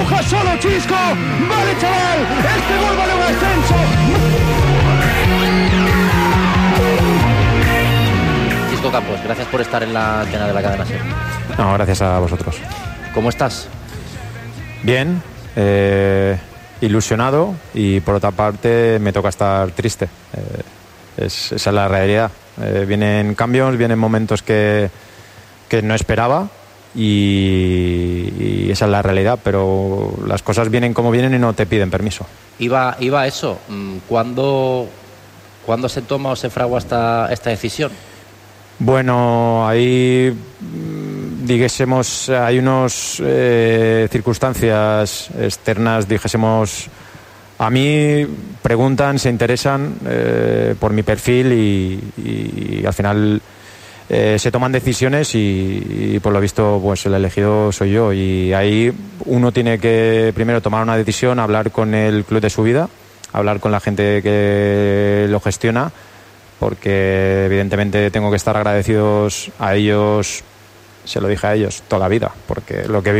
empuja solo Chisco, vale chaval, este gol vale un ascenso. Chisco Campos, gracias por estar en la antena de la cadena SER. No, gracias a vosotros. ¿Cómo estás? Bien, ilusionado, y por otra parte me toca estar triste. Esa es la realidad. Vienen cambios, vienen momentos que no esperaba, y esa es la realidad, pero las cosas vienen como vienen y no te piden permiso. Iba a eso. ¿Cuándo se toma o se fragua esta decisión? Bueno, ahí dijésemos, hay unas circunstancias externas, dijésemos, a mí preguntan, se interesan por mi perfil, y al final se toman decisiones, y por lo visto pues el elegido soy yo, y ahí uno tiene que primero tomar una decisión, hablar con el club de su vida, hablar con la gente que lo gestiona, porque evidentemente tengo que estar agradecidos a ellos, se lo dije a ellos toda la vida, porque lo que